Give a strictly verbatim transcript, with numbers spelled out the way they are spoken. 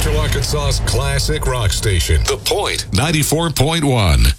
Central Arkansas's classic rock station, The Point ninety-four point one.